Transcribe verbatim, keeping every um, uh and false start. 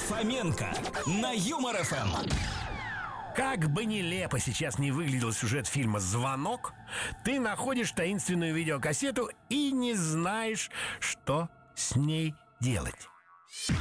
Фоменко на Юмор эф эм. Как бы нелепо сейчас не выглядел сюжет фильма «Звонок», ты находишь таинственную видеокассету и не знаешь, что с ней делать.